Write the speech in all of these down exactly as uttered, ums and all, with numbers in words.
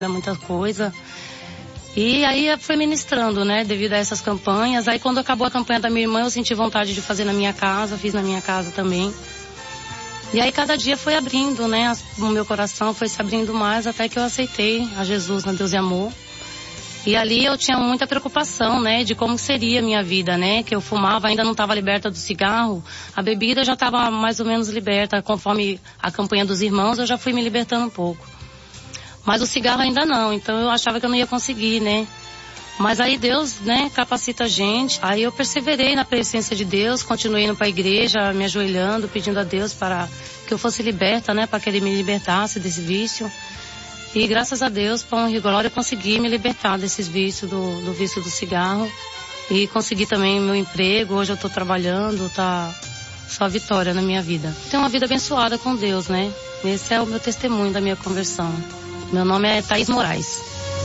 muita coisa. E aí foi ministrando, né, devido a essas campanhas. Aí quando acabou a campanha da minha irmã, eu senti vontade de fazer na minha casa, fiz na minha casa também. E aí cada dia foi abrindo, né, o meu coração foi se abrindo mais até que eu aceitei a Jesus, na Deus e Amor. E ali eu tinha muita preocupação, né, de como seria a minha vida, né, que eu fumava, ainda não estava liberta do cigarro, a bebida já estava mais ou menos liberta, conforme a campanha dos irmãos, eu já fui me libertando um pouco. Mas o cigarro ainda não, então eu achava que eu não ia conseguir, né. Mas aí Deus, né, capacita a gente. Aí eu perseverei na presença de Deus, continuei indo para a igreja, me ajoelhando, pedindo a Deus para que eu fosse liberta, né, para que Ele me libertasse desse vício. E graças a Deus, por honra e glória, eu consegui me libertar desses vícios, do, do vício do cigarro. E consegui também meu emprego, hoje eu estou trabalhando, tá só vitória na minha vida. Tenho uma vida abençoada com Deus, né. Esse é o meu testemunho da minha conversão. Meu nome é Thaís Moraes.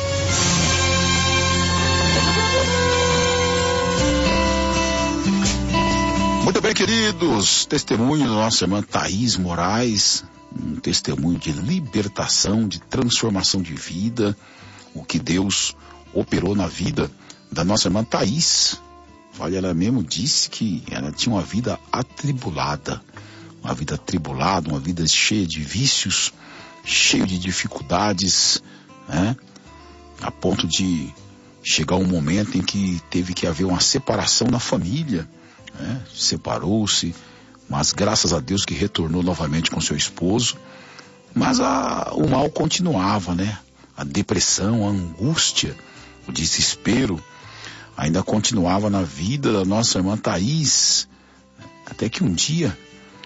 Muito bem, queridos, testemunho da nossa irmã Thaís Moraes, um testemunho de libertação, de transformação de vida, o que Deus operou na vida da nossa irmã Thaís. Olha, ela mesmo disse que ela tinha uma vida atribulada, uma vida atribulada, uma vida cheia de vícios, cheia de dificuldades, né? A ponto de chegar um momento em que teve que haver uma separação na família. É, separou-se, mas graças a Deus que retornou novamente com seu esposo. Mas a, o mal continuava, né? A depressão, a angústia, o desespero ainda continuava na vida da nossa irmã Thaís, até que um dia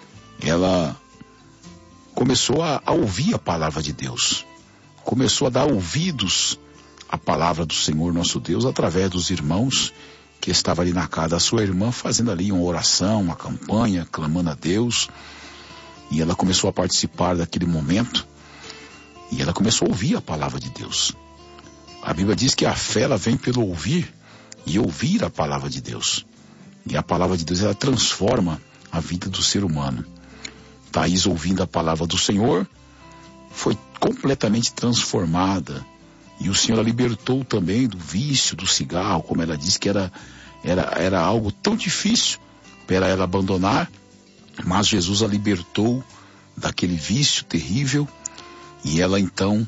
ela começou a, a ouvir a palavra de Deus, começou a dar ouvidos à palavra do Senhor nosso Deus através dos irmãos que estava ali na casa da sua irmã, fazendo ali uma oração, uma campanha, clamando a Deus. E ela começou a participar daquele momento, e ela começou a ouvir a palavra de Deus. A Bíblia diz que a fé, ela vem pelo ouvir, e ouvir a palavra de Deus. E a palavra de Deus, ela transforma a vida do ser humano. Thaís, ouvindo a palavra do Senhor, foi completamente transformada. E o Senhor a libertou também do vício, do cigarro, como ela disse que era, era, era algo tão difícil para ela abandonar, mas Jesus a libertou daquele vício terrível, e ela então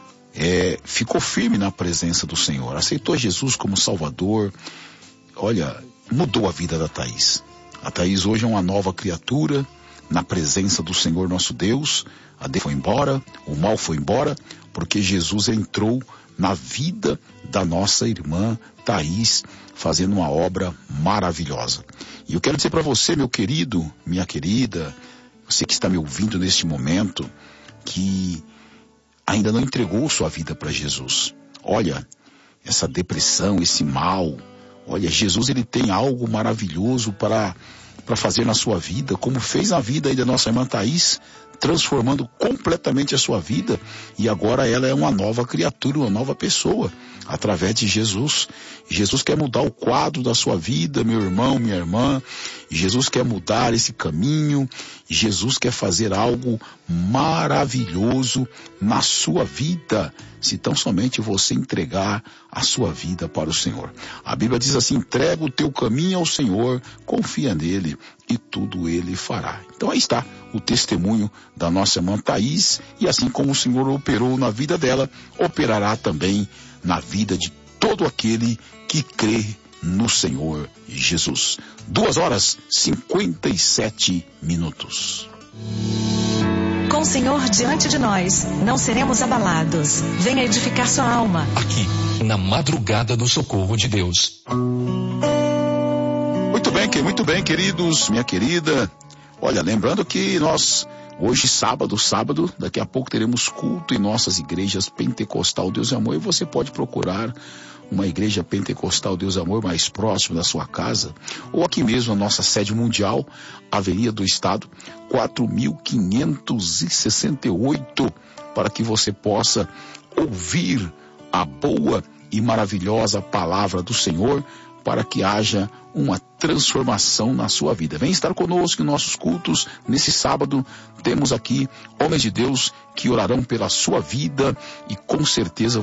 é, ficou firme na presença do Senhor, aceitou Jesus como Salvador. Olha, mudou a vida da Thaís. A Thaís hoje é uma nova criatura na presença do Senhor nosso Deus. A dor foi embora, o mal foi embora, porque Jesus entrou na vida da nossa irmã Thaís, fazendo uma obra maravilhosa. E eu quero dizer para você, meu querido, minha querida, você que está me ouvindo neste momento, que ainda não entregou sua vida para Jesus. Olha, essa depressão, esse mal, olha, Jesus, ele tem algo maravilhoso para, para fazer na sua vida, como fez na vida aí da nossa irmã Thaís, transformando completamente a sua vida, e agora ela é uma nova criatura, uma nova pessoa, através de Jesus. Jesus quer mudar o quadro da sua vida, meu irmão, minha irmã. Jesus quer mudar esse caminho. Jesus quer fazer algo maravilhoso na sua vida, se tão somente você entregar a sua vida para o Senhor. A Bíblia diz assim: entrega o teu caminho ao Senhor, confia nele e tudo ele fará. Então aí está o testemunho da nossa irmã Thaís, e assim como o Senhor operou na vida dela, operará também na vida de todo aquele que crê no Senhor Jesus. Duas horas, cinquenta e sete minutos. Com o Senhor diante de nós, não seremos abalados. Venha edificar sua alma. Aqui, na madrugada do socorro de Deus. Muito bem, muito bem, queridos, minha querida. Olha, lembrando que nós, hoje sábado, sábado, daqui a pouco teremos culto em nossas igrejas Pentecostal Deus e Amor, e você pode procurar uma igreja Pentecostal Deus e Amor mais próxima da sua casa, ou aqui mesmo a nossa sede mundial, Avenida do Estado, quatro mil quinhentos e sessenta e oito, para que você possa ouvir a boa e maravilhosa palavra do Senhor, para que haja uma transformação na sua vida. Vem estar conosco em nossos cultos. Nesse sábado temos aqui homens de Deus que orarão pela sua vida, e com certeza